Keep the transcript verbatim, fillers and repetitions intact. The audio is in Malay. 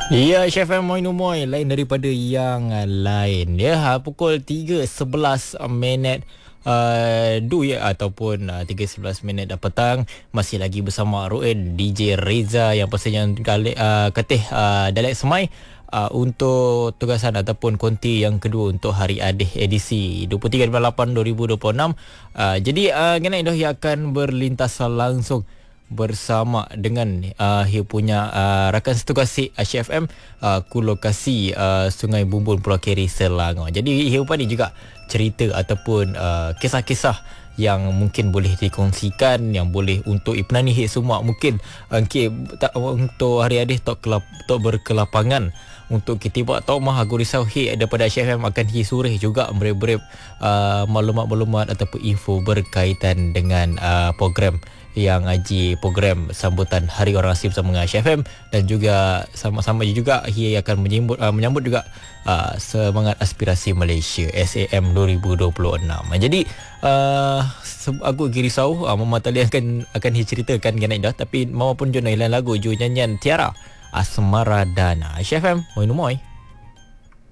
Ya, Chef M Moin Umoy lain daripada yang uh, lain. Ya, ha, pukul tiga sebelas minit uh, du ya ataupun uh, tiga sebelas minit petang masih lagi bersama Ruin D J Reza yang pastinya kali uh, ketih uh, Dialek Semai uh, untuk tugasan ataupun konti yang kedua untuk Hari Adih edisi dua puluh tiga lapan dua ribu dua puluh enam. Uh, jadi uh, Genai dah yang akan berlintas langsung bersama dengan uh, dia punya uh, rakan setugasi Asyik F M uh, ku lokasi uh, Sungai Bumbul Pulau Keri Selangor. Jadi dia ni juga cerita ataupun uh, kisah-kisah yang mungkin boleh dikongsikan, yang boleh untuk ipnani hit semua mungkin uh, okay, tak untuk hari adih tok kelap tok berkelapangan untuk kita buat tahu mah aku risau hit daripada Asyik F M akan hi sore juga berep-berep uh, maklumat-maklumat ataupun info berkaitan dengan uh, program yang ngaji program sambutan Hari Orang Asing bersama dengan Asyik F M, dan juga sama-sama juga ia akan menyambut uh, menyambut juga uh, semangat aspirasi Malaysia S A M dua ribu dua puluh enam. Jadi uh, aku risau uh, Mama tadi akan akan ceritakan kan dah, tapi mama pun jona lagu ju nyanyian Tiara Asmara Dana. Asyik F M, moin moin.